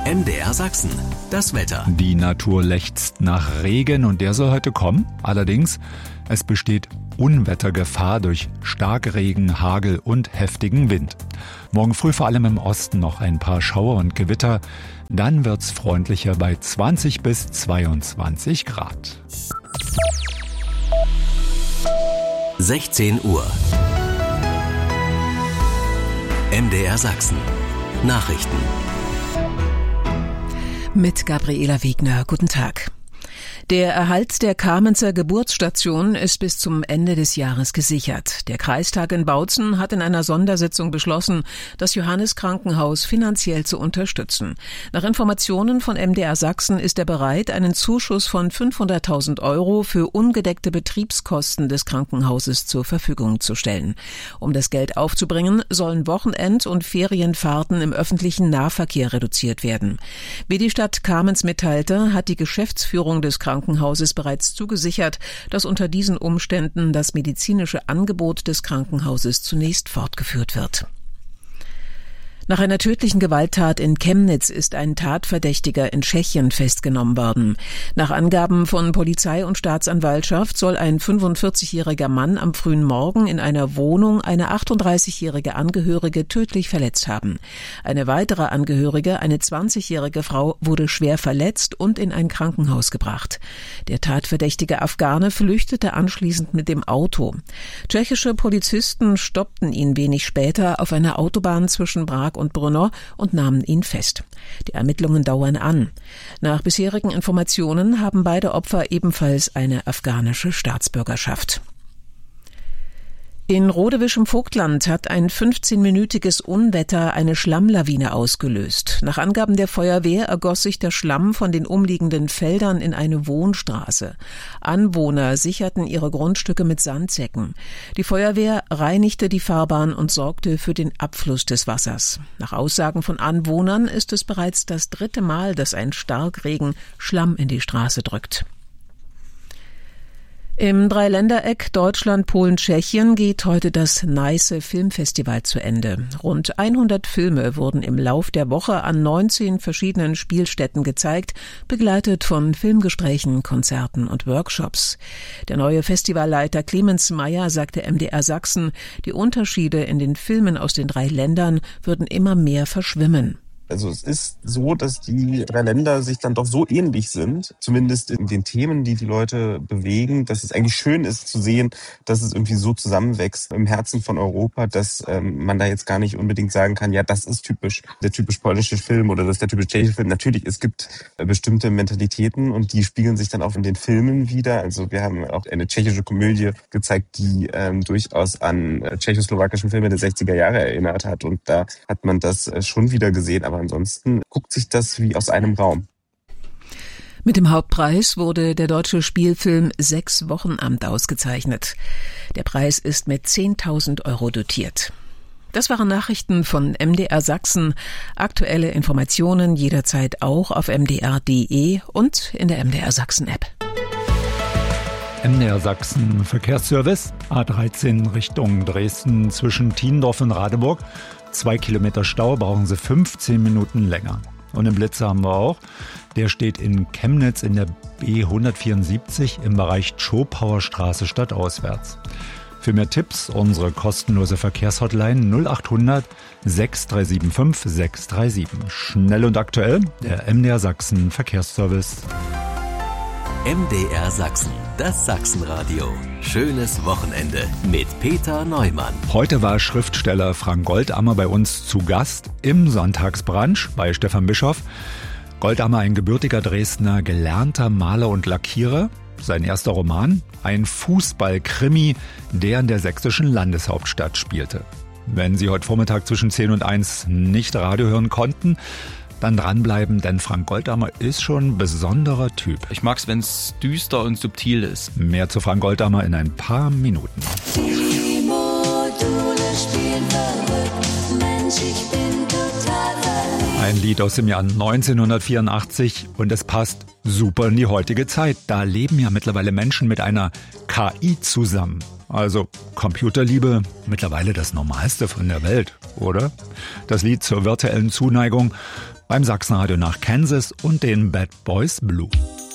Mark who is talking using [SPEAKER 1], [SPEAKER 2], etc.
[SPEAKER 1] MDR Sachsen, das Wetter.
[SPEAKER 2] Die Natur lechzt nach Regen und der soll heute kommen. Allerdings, es besteht Unwettergefahr durch Starkregen, Hagel und heftigen Wind. Morgen früh vor allem im Osten noch ein paar Schauer und Gewitter. Dann wird's freundlicher bei 20 bis 22 Grad.
[SPEAKER 1] 16 Uhr. MDR Sachsen. Nachrichten.
[SPEAKER 3] Mit Gabriela Wegner. Guten Tag. Der Erhalt der Kamenzer Geburtsstation ist bis zum Ende des Jahres gesichert. Der Kreistag in Bautzen hat in einer Sondersitzung beschlossen, das Johannes-Krankenhaus finanziell zu unterstützen. Nach Informationen von MDR Sachsen ist er bereit, einen Zuschuss von 500.000 € für ungedeckte Betriebskosten des Krankenhauses zur Verfügung zu stellen. Um das Geld aufzubringen, sollen Wochenend- und Ferienfahrten im öffentlichen Nahverkehr reduziert werden. Wie die Stadt Kamenz mitteilte, hat die Geschäftsführung des Krankenhauses bereits zugesichert, dass unter diesen Umständen das medizinische Angebot des Krankenhauses zunächst fortgeführt wird. Nach einer tödlichen Gewalttat in Chemnitz ist ein Tatverdächtiger in Tschechien festgenommen worden. Nach Angaben von Polizei und Staatsanwaltschaft soll ein 45-jähriger Mann am frühen Morgen in einer Wohnung eine 38-jährige Angehörige tödlich verletzt haben. Eine weitere Angehörige, eine 20-jährige Frau, wurde schwer verletzt und in ein Krankenhaus gebracht. Der tatverdächtige Afghane flüchtete anschließend mit dem Auto. Tschechische Polizisten stoppten ihn wenig später auf einer Autobahn zwischen Prag und Brno und nahmen ihn fest. Die Ermittlungen dauern an. Nach bisherigen Informationen haben beide Opfer ebenfalls eine afghanische Staatsbürgerschaft. In Rodewisch im Vogtland hat ein 15-minütiges Unwetter eine Schlammlawine ausgelöst. Nach Angaben der Feuerwehr ergoss sich der Schlamm von den umliegenden Feldern in eine Wohnstraße. Anwohner sicherten ihre Grundstücke mit Sandsäcken. Die Feuerwehr reinigte die Fahrbahn und sorgte für den Abfluss des Wassers. Nach Aussagen von Anwohnern ist es bereits das 3. Mal, dass ein Starkregen Schlamm in die Straße drückt. Im Dreiländereck Deutschland, Polen, Tschechien geht heute das Neiße Filmfestival zu Ende. Rund 100 Filme wurden im Lauf der Woche an 19 verschiedenen Spielstätten gezeigt, begleitet von Filmgesprächen, Konzerten und Workshops. Der neue Festivalleiter Clemens Meyer sagte MDR Sachsen, die Unterschiede in den Filmen aus den 3 Ländern würden immer mehr verschwimmen.
[SPEAKER 4] Also es ist so, dass die 3 Länder sich dann doch so ähnlich sind, zumindest in den Themen, die die Leute bewegen, dass es eigentlich schön ist zu sehen, dass es irgendwie so zusammenwächst im Herzen von Europa, dass man da jetzt gar nicht unbedingt sagen kann, ja, das ist der typisch polnische Film oder das ist der typisch tschechische Film. Natürlich, es gibt bestimmte Mentalitäten und die spiegeln sich dann auch in den Filmen wieder. Also wir haben auch eine tschechische Komödie gezeigt, die durchaus an tschechoslowakischen Filme der 60er Jahre erinnert hat und da hat man das schon wieder gesehen, aber ansonsten guckt sich das wie aus einem Raum.
[SPEAKER 3] Mit dem Hauptpreis wurde der deutsche Spielfilm 6 Wochenamt ausgezeichnet. Der Preis ist mit 10.000 € dotiert. Das waren Nachrichten von MDR Sachsen. Aktuelle Informationen jederzeit auch auf mdr.de und in der MDR Sachsen App.
[SPEAKER 2] MDR Sachsen Verkehrsservice, A13 Richtung Dresden zwischen Tiendorf und Radeburg. 2 Kilometer Stau, brauchen Sie 15 Minuten länger. Und den Blitzer haben wir auch. Der steht in Chemnitz in der B174 im Bereich Schopauer Straße stadtauswärts. Für mehr Tipps unsere kostenlose Verkehrshotline 0800 6375 637. Schnell und aktuell, der MDR Sachsen Verkehrsservice.
[SPEAKER 1] MDR Sachsen, das Sachsenradio. Schönes Wochenende mit Peter Neumann.
[SPEAKER 2] Heute war Schriftsteller Frank Goldammer bei uns zu Gast im Sonntagsbrunch bei Stefan Bischoff. Goldammer, ein gebürtiger Dresdner, gelernter Maler und Lackierer. Sein erster Roman, ein Fußballkrimi, der in der sächsischen Landeshauptstadt spielte. Wenn Sie heute Vormittag zwischen 10 und 1 nicht Radio hören konnten, dann dranbleiben, denn Frank Goldammer ist schon ein besonderer Typ.
[SPEAKER 5] Ich mag's, wenn's düster und subtil ist.
[SPEAKER 2] Mehr zu Frank Goldammer in ein paar Minuten.
[SPEAKER 6] Die Module spielen verrückt, Mensch, ich bin total verliebt.
[SPEAKER 2] Ein Lied aus dem Jahr 1984 und es passt super in die heutige Zeit. Da leben ja mittlerweile Menschen mit einer KI zusammen. Also Computerliebe, mittlerweile das Normalste von der Welt, oder? Das Lied zur virtuellen Zuneigung beim Sachsenradio nach Kansas und den Bad Boys Blue.